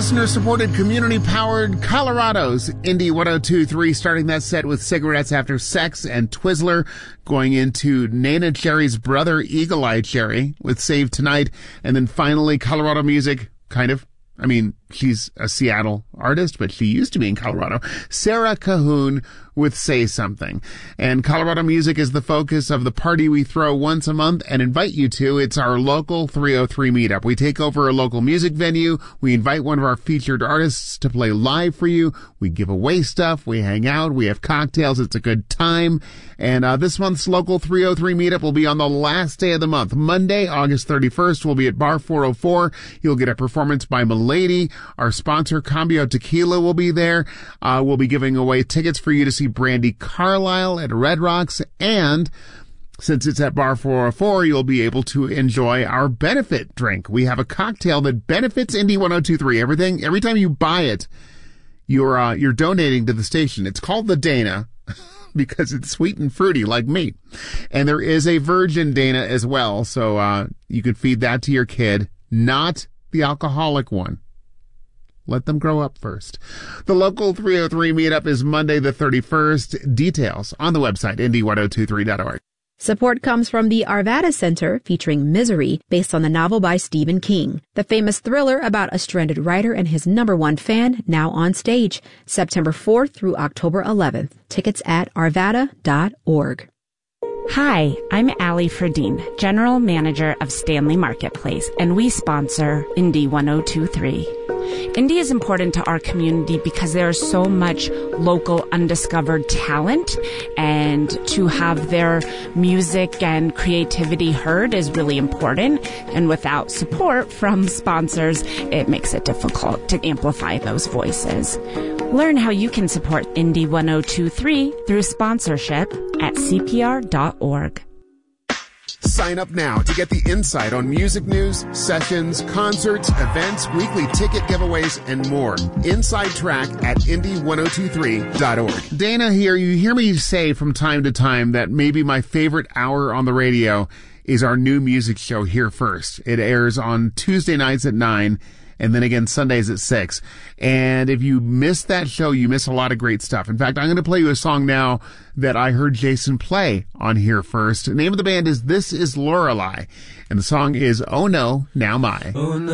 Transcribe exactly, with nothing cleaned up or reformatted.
listener-supported, community-powered Colorado's Indie one oh two point three, starting that set with Cigarettes After Sex and Twizzler, going into Neneh Cherry's brother, Eagle Eye Cherry, with Save Tonight, and then finally Colorado music, kind of. I mean, she's a Seattle artist, but she used to be in Colorado. Sarah Cahoon with Say Something. And Colorado music is the focus of the party we throw once a month and invite you to. It's our local three oh three meetup. We take over a local music venue. We invite one of our featured artists to play live for you. We give away stuff. We hang out. We have cocktails. It's a good time. And uh, this month's local three oh three meetup will be on the last day of the month. Monday, August thirty-first, we'll be at Bar four oh four. You'll get a performance by Milady. Our sponsor, Cambio Tequila, will be there. Uh, we'll be giving away tickets for you to see Brandi Carlile at Red Rocks. And since it's at Bar four oh four, you'll be able to enjoy our benefit drink. We have a cocktail that benefits Indie one oh two point three. Everything, every time you buy it, you're, uh, you're donating to the station. It's called the Dana because it's sweet and fruity like me. And there is a virgin Dana as well. So, uh, you can feed that to your kid, not the alcoholic one. Let them grow up first. The local three oh three meetup is Monday the thirty-first. Details on the website, indie one oh two three dot org. Support comes from the Arvada Center, featuring Misery, based on the novel by Stephen King. The famous thriller about a stranded writer and his number one fan, now on stage, September fourth through October eleventh. Tickets at arvada dot org. Hi, I'm Allie Ferdine, General Manager of Stanley Marketplace, and we sponsor Indie one oh two point three. Indie is important to our community because there is so much local undiscovered talent, and to have their music and creativity heard is really important. And without support from sponsors, it makes it difficult to amplify those voices. Learn how you can support Indie one oh two point three through sponsorship at c p r dot org. Sign up now to get the insight on music news, sessions, concerts, events, weekly ticket giveaways, and more. Inside Track at indie one oh two point three dot org. Dana here, you hear me say from time to time that maybe my favorite hour on the radio is our new music show, Here First. It airs on Tuesday nights at nine. And then again, Sundays at six. And if you miss that show, you miss a lot of great stuff. In fact, I'm going to play you a song now that I heard Jason play on Here First. The name of the band is This Is Lorelei. And the song is Oh No, Now My. Oh no.